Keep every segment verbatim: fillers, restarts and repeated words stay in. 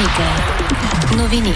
Вероника. Новини.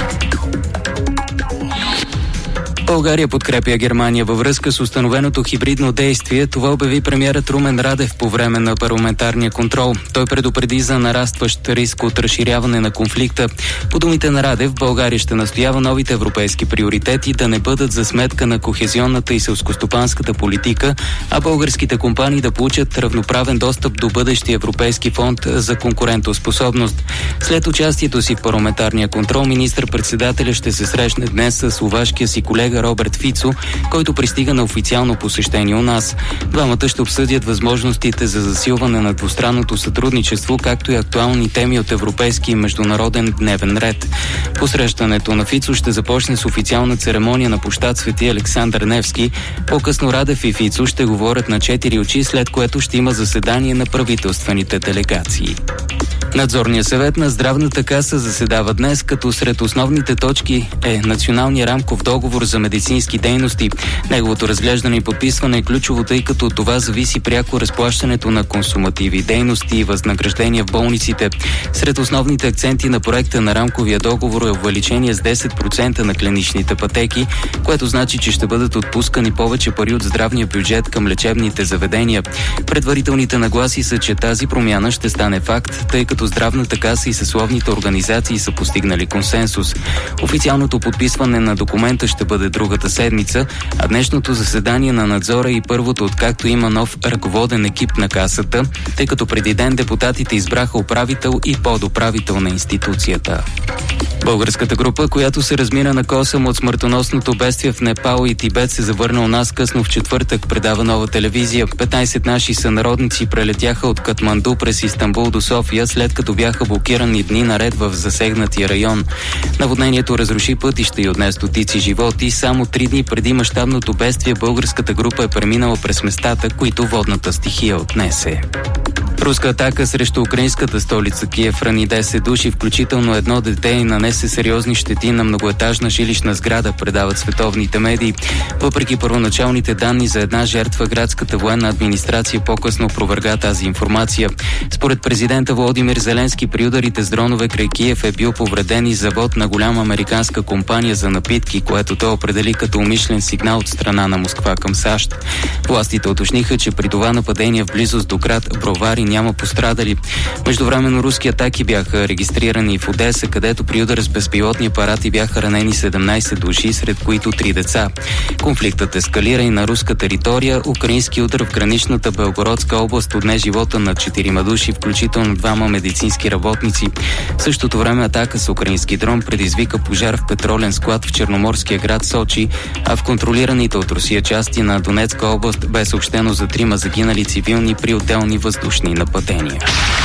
България подкрепя Германия във връзка с установеното хибридно действие. Това обяви премиерът Румен Радев по време на парламентарния контрол. Той предупреди за нарастващ риск от разширяване на конфликта. По думите на Радев, България ще настоява новите европейски приоритети да не бъдат за сметка на кохезионната и селскостопанската политика, а българските компании да получат равноправен достъп до бъдещия Европейски фонд за конкурентоспособност. След участието си в парламентарния контрол, министър-председателя ще се срещне днес с словашкия си колега Роберт Фицо, който пристига на официално посещение у нас. Двамата ще обсъдят възможностите за засилване на двустранното сътрудничество, както и актуални теми от европейски и международен дневен ред. Посрещането на Фицо ще започне с официална церемония на площад Свети Александър Невски. По-късно Радев и Фицо ще говорят на четири очи, след което ще има заседание на правителствените делегации. Надзорният съвет на Здравната каса заседава днес, като сред основните точки е Националния рамков договор за медицински дейности. Неговото разглеждане и подписване е ключово, тъй като от това зависи пряко разплащането на консумативи дейности и възнаграждения в болниците. Сред основните акценти на проекта на рамковия договор е увеличение с десет процента на клиничните пътеки, което значи, че ще бъдат отпускани повече пари от здравния бюджет към лечебните заведения. Предварителните нагласи са, че тази промяна ще стане факт, тъй като Здравната каса и съсловните организации са постигнали консенсус. Официалното подписване на документа ще бъде другата седмица, а днешното заседание на надзора е и първото, откакто има нов ръководен екип на касата, тъй като преди ден депутатите избраха управител и подуправител на институцията. Българската група, която се размина на косъм от смъртоносното бедствие в Непал и Тибет, се завърна у нас късно в четвъртък, предава Нова телевизия. петнайсет наши сънародници прелетяха от Катманду през Истанбул до София, след като бяха блокирани дни наред в засегнатия район. Наводнението разруши пътища и отне стотици животи. Само три дни преди мащабното бедствие българската група е преминала през местата, които водната стихия отнесе. Руска атака срещу украинската столица Киев рани десет души, включително едно дете, и нанесе сериозни щети на многоетажна жилищна сграда, предават световните медии. Въпреки първоначалните данни за една жертва, градската военна администрация по-късно опроверга тази информация. Според президента Володимир Зеленски, при ударите с дронове край Киев е бил повреден и завод на голяма американска компания за напитки, което той определи като умишлен сигнал от страна на Москва към САЩ. Властите уточниха, че при това нападение в близост до град Бровари няма пострадали. Междувременно руски атаки бяха регистрирани в Одеса, където при удар с безпилотни апарати бяха ранени седемнайсет души, сред които три деца. Конфликтът ескалира и на руска територия. Украински удар в граничната Белгородска област отне живота на четирима души, включително двама медицински работници. В същото време атака с украински дрон предизвика пожар в петролен склад в черноморския град Сочи, а в контролираните от Русия части на Донецка област бе съобщено за трима загинали цивилни при отделни въздушни нападения.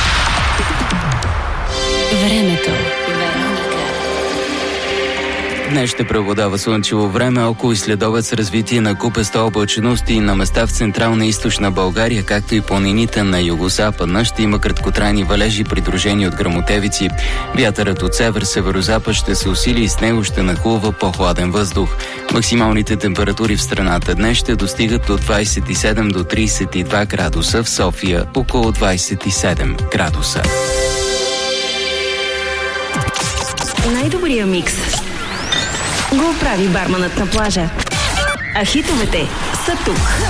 Времето. Днес ще преобладава слънчево време, около и следобед с развитие на купеста облачност и на места в централна и източна България, както и планините на югозападна. Ще има краткотрайни валежи, придружени от гръмотевици. Вятърът от север-северозапад ще се усили и с него ще нахлува по-хладен въздух. Максималните температури в страната днес ще достигат от двайсет и седем до трийсет и два градуса, в София около двайсет и седем градуса. Най-добрия микс го прави барманът на плажа. А хитовете са тук.